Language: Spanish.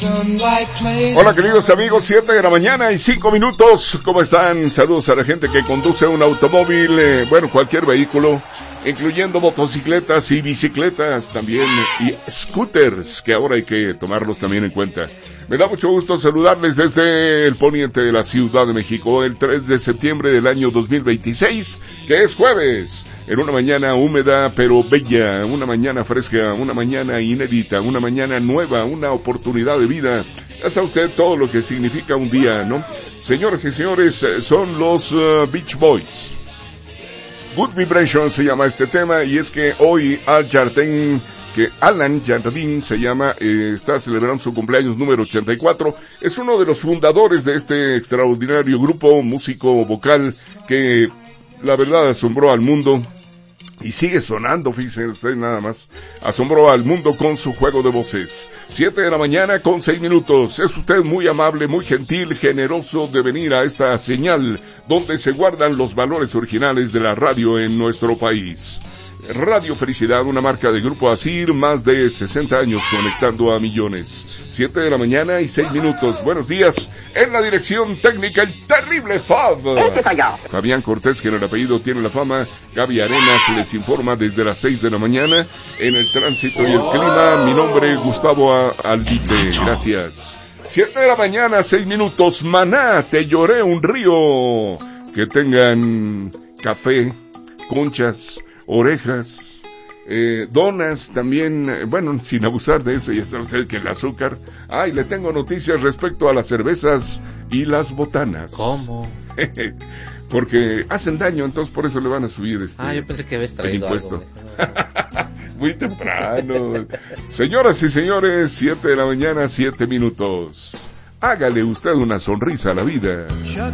Hola queridos amigos, 7 de la mañana y 5 minutos. ¿Cómo están? Saludos a la gente que conduce un automóvil, cualquier vehículo, incluyendo motocicletas y bicicletas también, y scooters, que ahora hay que tomarlos también en cuenta. Me da mucho gusto saludarles desde el poniente de la Ciudad de México, el 3 de septiembre del año 2026, que es jueves, en una mañana húmeda pero bella, una mañana fresca, una mañana inédita, una mañana nueva, una oportunidad de vida. Ya sabe usted todo lo que significa un día, ¿no? Señoras y señores, son los Beach Boys. Good Vibration se llama este tema, y es que hoy Alan Jardín se llama, está celebrando su cumpleaños número 84, es uno de los fundadores de este extraordinario grupo músico vocal que la verdad asombró al mundo. Y sigue sonando, fíjense ustedes nada más. Asombró al mundo con su juego de voces. 7 de la mañana con 6 minutos. Es usted muy amable, muy gentil, generoso de venir a esta señal donde se guardan los valores originales de la radio en nuestro país. Radio Felicidad, una marca de Grupo Asir, más de 60 años conectando a millones. 7 de la mañana y 6 minutos. Buenos días. En la dirección técnica, el terrible Fab. Ese soy yo. Fabián Cortés, que en el apellido tiene la fama. Gaby Arenas les informa desde las 6 de la mañana. En el tránsito y el clima, mi nombre Gustavo Aldite. Gracias. 7 de la mañana, 6 minutos. Maná, te lloré un río. Que tengan café, conchas, orejas, donas también, sin abusar de eso, ya sabe usted que el azúcar. Y le tengo noticias respecto a las cervezas y las botanas. ¿Cómo? Porque hacen daño, entonces por eso le van a subir yo pensé que habías traído el impuesto. Algo. Muy temprano. Señoras y señores, 7 de la mañana, 7 minutos. Hágale usted una sonrisa a la vida.